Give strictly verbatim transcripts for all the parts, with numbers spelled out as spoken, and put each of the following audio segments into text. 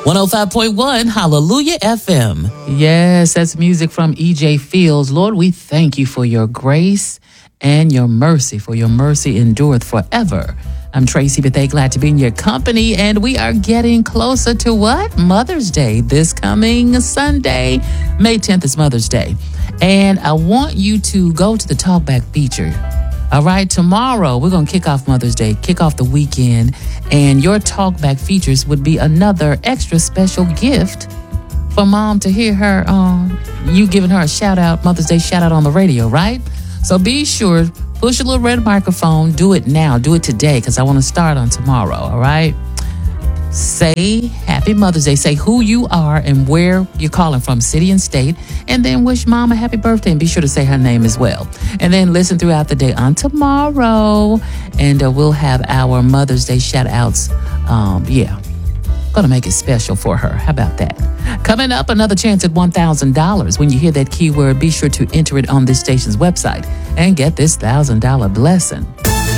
one oh five point one Hallelujah F M. Yes, that's music from E J Fields. Lord, we thank you for your grace and your mercy, for your mercy endureth forever. I'm Tracy Bethea, glad to be in your company, and we are getting closer to what? Mother's Day, this coming Sunday. May tenth is Mother's Day. And I want you to go to the Talkback feature. All right, tomorrow we're going to kick off Mother's Day, kick off the weekend, and your Talkback features would be another extra special gift for Mom to hear her, um, you giving her a shout out, Mother's Day shout out on the radio, right? So be sure, push your little red microphone, do it now, do it today, because I want to start on tomorrow, all right? Say Happy Mother's Day, say who you are and where you're calling from, city and state, and then wish Mom a happy birthday, and be sure to say her name as well. And then listen throughout the day on tomorrow, and uh, we'll have our Mother's Day shout outs. Um, yeah, gonna make it special for her. How about that? Coming up, another chance at one thousand dollars. When you hear that keyword, be sure to enter it on this station's website and get this one thousand dollars blessing.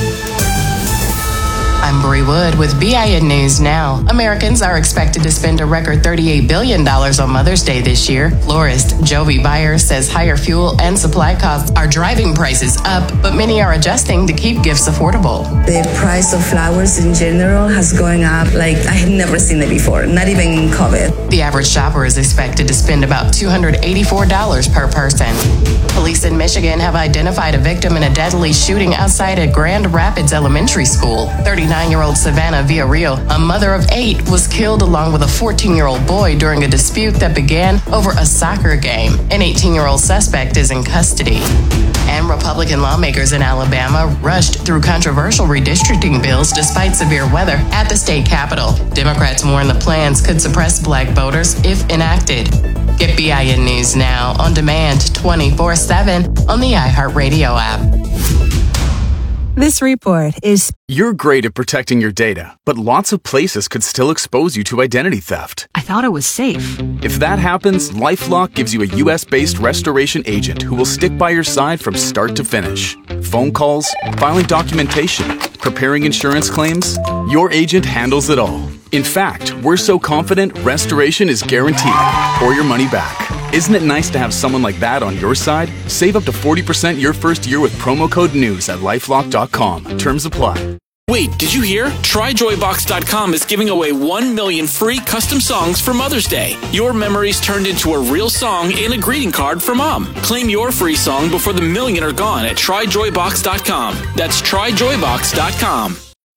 I'm Bree Wood with B I N News Now. Americans are expected to spend a record thirty-eight billion dollars on Mother's Day this year. Florist Jovi Byers says higher fuel and supply costs are driving prices up, but many are adjusting to keep gifts affordable. The price of flowers in general has gone up like I had never seen it before, not even in COVID. The average shopper is expected to spend about two hundred eighty-four dollars per person. Police in Michigan have identified a victim in a deadly shooting outside a Grand Rapids Elementary School. thirty-nine-year-old Savannah Villarreal, a mother of eight, was killed along with a fourteen-year-old boy during a dispute that began over a soccer game. An eighteen-year-old suspect is in custody. And Republican lawmakers in Alabama rushed through controversial redistricting bills despite severe weather at the state capitol. Democrats warn the plans could suppress black voters if enacted. Get B I N News Now on demand twenty-four seven on the iHeartRadio app. This report is... You're great at protecting your data, but lots of places could still expose you to identity theft. I thought it was safe. If that happens, LifeLock gives you a U S-based restoration agent who will stick by your side from start to finish. Phone calls, filing documentation, preparing insurance claims, your agent handles it all. In fact, we're so confident restoration is guaranteed or your money back. Isn't it nice to have someone like that on your side? Save up to forty percent your first year with promo code NEWS at lifelock dot com. Terms apply. Wait, did you hear? Try Joy Box dot com is giving away one million free custom songs for Mother's Day. Your memories turned into a real song and a greeting card for Mom. Claim your free song before the million are gone at Try Joy Box dot com. That's Try Joy Box dot com.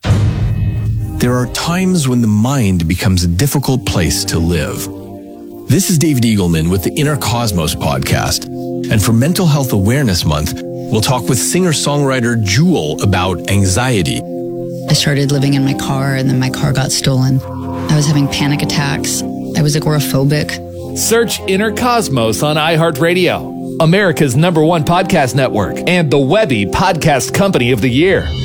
There are times when the mind becomes a difficult place to live. This is David Eagleman with the Inner Cosmos podcast. And for Mental Health Awareness Month, we'll talk with singer-songwriter Jewel about anxiety. I started living in my car, and then my car got stolen. I was having panic attacks. I was agoraphobic. Search Inner Cosmos on iHeartRadio, America's number one podcast network, and the Webby Podcast Company of the Year.